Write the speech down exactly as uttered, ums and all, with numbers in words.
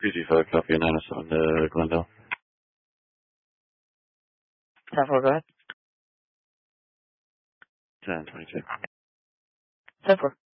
P G five, copy nine oh seven to Glendale. ten four, go ahead. ten twenty-two. ten four.